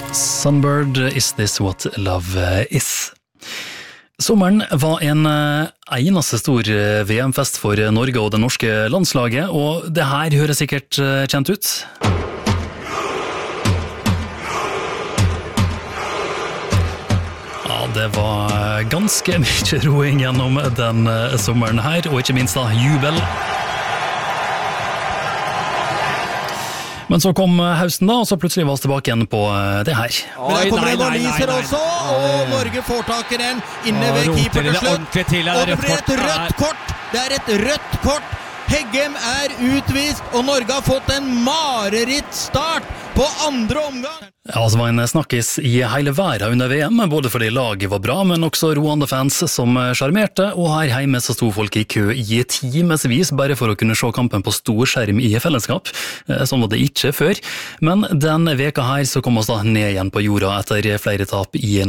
Sunbird, Is This What Love Is? Sommeren var en eneste stor VM-fest for Norge og det norske landslaget, og det her høres sikkert kjent ut. Ja, det var ganske mye roing gjennom den sommeren her, og ikke minst da jubel. Men så kom høsten da, og så plutselig var vi tilbake igjen på det her. Men der kommer en Walliser også, og Norge får tak i den inne ved keeper til slutt. Og det blir et rødt kort. Det er et rødt kort. Heggem er utvist, og Norge har fått en marerittstart på andre omgang. Ja, det var en snakkis i hele verden under VM, både fordi laget var bra, men også Rwanda-fans som charmerte, og her hjemme så sto folk i kø i timesvis bare for å kunne se kampen på stor skjerm i fellesskap. Sånn var det ikke før. Men den veka her så kom vi da ned igjen på jorda etter flere tap i